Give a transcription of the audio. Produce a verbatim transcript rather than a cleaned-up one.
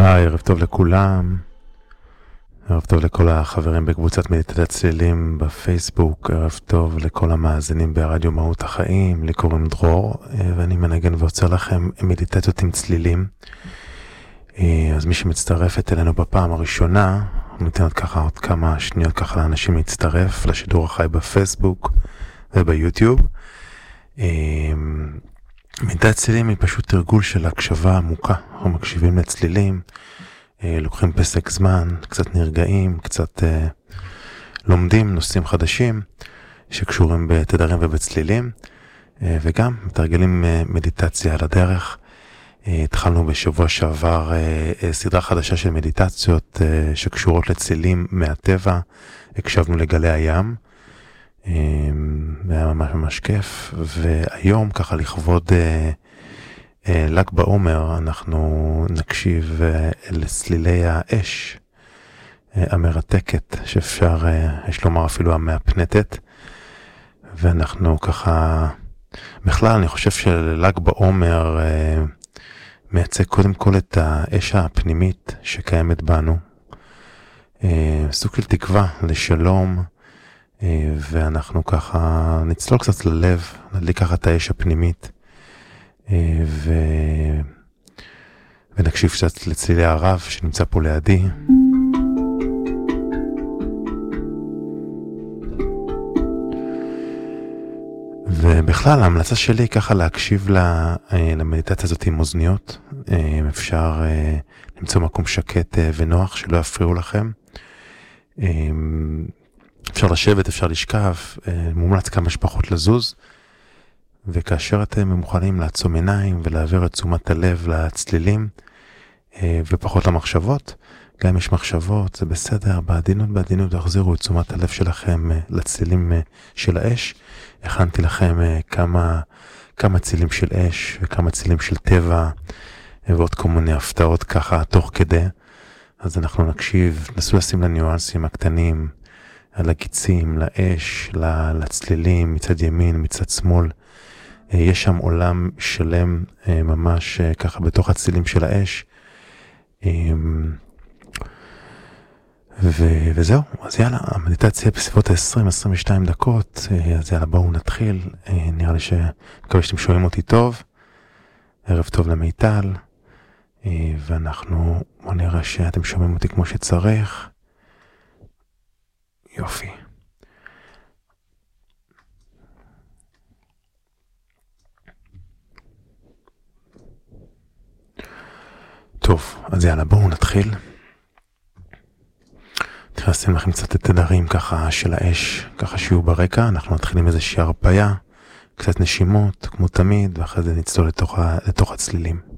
היי, ערב טוב לכולם. ערב טוב לכל החברים בקבוצת מדיטציית צלילים בפייסבוק. ערב טוב לכל המאזינים ברדיו מהות החיים. לי קוראים דרור, ואני מנגן ועוצר לכם מדיטציות עם צלילים. אז מי שמצטרפת אלינו בפעם הראשונה, ניתן עוד ככה עוד כמה שניות ככה לאנשים להצטרף לשידור החי בפייסבוק וביוטיוב. מדיטציית צלילים היא פשוט תרגול של הקשבה עמוקה. אנחנו מקשיבים לצלילים, לוקחים פסק זמן, קצת נרגעים, קצת אה, לומדים נושאים חדשים שקשורים בתדרים ובצלילים, אה, וגם מתרגלים אה, מדיטציה על הדרך. אה, התחלנו בשבוע שעבר אה, אה, סדרה חדשה של מדיטציות אה, שקשורות לצלילים מהטבע. הקשבנו לגלי הים, אה, היה ממש ממש כיף, והיום ככה לכבוד אה, ל"ג בעומר אנחנו נקשיב לצלילי האש המרתקת, שאפשר, יש לומר אפילו המאפנטת. ואנחנו ככה, בכלל אני חושב של"ג בעומר מייצג קודם כל את האש הפנימית שקיימת בנו, סוג של תקווה לשלום, ואנחנו ככה נצלול קצת ללב, נדליק ככה את האש הפנימית, ו... ונקשיב קצת לצלילי הרב שנמצא פה לידי. ובכלל ההמלצה שלי ככה להקשיב למדיטציה הזאת עם אוזניות. אפשר למצוא מקום שקט ונוח שלא יפריעו לכם. אפשר לשבת, אפשר לשכב, מומלץ כמה שפחות לזוז. וכאשר אתם מוכנים לעצום עיניים ולהעביר את תשומת הלב לצלילים ופחות למחשבות, גם אם יש מחשבות זה בסדר, בעדינות בעדינות תחזירו את תשומת הלב שלכם לצלילים של האש. הכנתי לכם כמה, כמה צלילים של אש וכמה צלילים של טבע ועוד כל מיני הפתעות ככה תוך כדי. אז אנחנו נקשיב, נסו לשים לניואנסים הקטנים, לגיצים, לאש, לצלילים מצד ימין, מצד שמאל. יש שם עולם שלם ממש ככה בתוך הצלילים של האש. ו- וזהו, אז יאללה, המדיטציה בסביבות ה-עשרים עד עשרים ושתיים דקות, אז יאללה בואו נתחיל. נראה לי שמקווה שאתם שומעים אותי טוב. ערב טוב למיטל, ואנחנו בואו נראה שאתם שומעים אותי כמו שצריך. יופי. טוב, אז יאללה, בואו נתחיל. נתחיל לשים לכם קצת את תדרים ככה של האש, ככה שיהיו ברקע. אנחנו מתחילים איזושהי הרפיה, קצת נשימות, כמו תמיד, ואחרי זה נצלול לתוך, לתוך הצלילים.